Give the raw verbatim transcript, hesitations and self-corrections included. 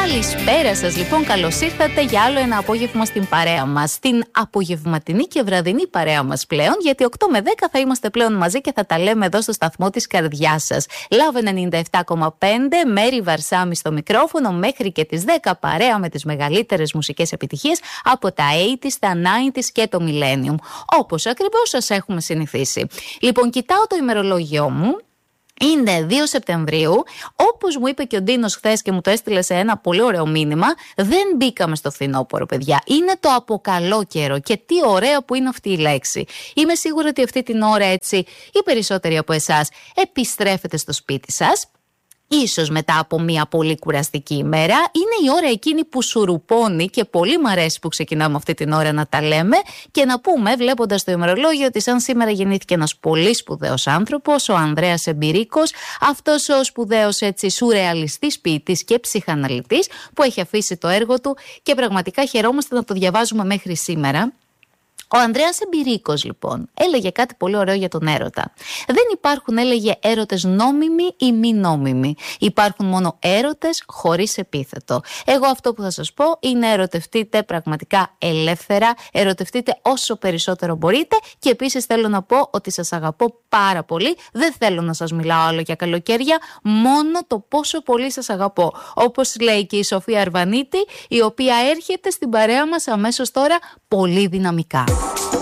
Καλησπέρα σας λοιπόν, καλώς ήρθατε για άλλο ένα απόγευμα στην παρέα μας. Στην απογευματινή και βραδινή παρέα μας πλέον, γιατί οκτώ με δέκα θα είμαστε πλέον μαζί και θα τα λέμε εδώ στο σταθμό της καρδιάς σας. Love ενενήντα επτά κόμμα πέντε, Μέρη Βαρσάμι στο μικρόφωνο, μέχρι και τις δέκα παρέα με τις μεγαλύτερες μουσικές επιτυχίες από τα ογδόντα, τα ενενήντα και το Millennium. Όπως ακριβώς σας έχουμε συνηθίσει. Λοιπόν, κοιτάω το ημερολόγιό μου. Είναι δύο Σεπτεμβρίου, όπως μου είπε και ο Ντίνος χθες και μου το έστειλε σε ένα πολύ ωραίο μήνυμα, δεν μπήκαμε στο φθινόπωρο, παιδιά. Είναι το αποκαλό καιρό και τι ωραία που είναι αυτή η λέξη. Είμαι σίγουρη ότι αυτή την ώρα έτσι οι περισσότεροι από εσάς επιστρέφετε στο σπίτι σας. Ίσως μετά από μια πολύ κουραστική ημέρα, είναι η ώρα εκείνη που σουρουπώνει και πολύ μ' αρέσει που ξεκινάμε αυτή την ώρα να τα λέμε και να πούμε, βλέποντας το ημερολόγιο, ότι σαν σήμερα γεννήθηκε ένας πολύ σπουδαίος άνθρωπος, ο Ανδρέας Εμπειρίκος, αυτός ο σπουδαίος έτσι σουρεαλιστής ποιητής και ψυχαναλυτής που έχει αφήσει το έργο του και πραγματικά χαιρόμαστε να το διαβάζουμε μέχρι σήμερα. Ο Ανδρέας Εμπειρίκος λοιπόν έλεγε κάτι πολύ ωραίο για τον έρωτα. Δεν υπάρχουν, έλεγε, έρωτες νόμιμοι ή μη νόμιμοι. Υπάρχουν μόνο έρωτες χωρίς επίθετο. Εγώ αυτό που θα σας πω είναι ερωτευτείτε πραγματικά ελεύθερα, ερωτευτείτε όσο περισσότερο μπορείτε και επίσης θέλω να πω ότι σας αγαπώ πάρα πολύ. Δεν θέλω να σας μιλάω άλλο για καλοκαίρια, μόνο το πόσο πολύ σας αγαπώ. Όπως λέει και η Σοφία Αρβανίτη, η οποία έρχεται στην παρέα μας αμέσως τώρα πολύ δυναμικά.